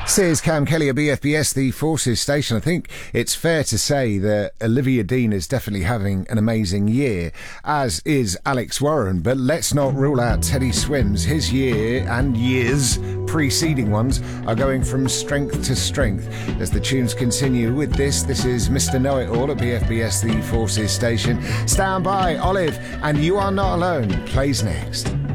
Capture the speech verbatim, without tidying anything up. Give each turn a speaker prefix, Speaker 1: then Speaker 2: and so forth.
Speaker 1: Says Cam Kelly at B F B S, the Forces station. I think it's fair to say that Olivia Dean is definitely having an amazing year, as is Alex Warren. But let's not rule out Teddy Swims. His year and years preceding ones are going from strength to strength. As the tunes continue with this, this is Mister Know-It-All at B F B S, the Forces station. Stand by, Olive, and You Are Not Alone plays next.